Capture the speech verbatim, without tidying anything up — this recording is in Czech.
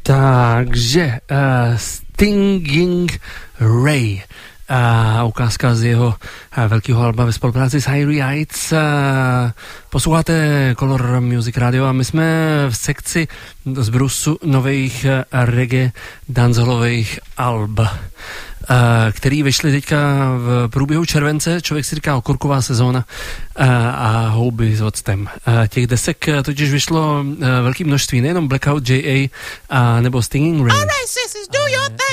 Takže uh, Stinging Ray, uh, ukázka z jeho uh, velkého alba ve spolupráci s High Heights. Uh, posloucháte Color Music Radio a my jsme v sekci z brusu nových uh, reggae dancehallových alb, uh, který vyšly teďka v průběhu července. Člověk si říká okurková sezóna uh, a houby s octem. Uh, těch desek totiž vyšlo uh, velké množství, nejenom Blackout J A uh, nebo Stinging Ray. All right, sisters, do your thing.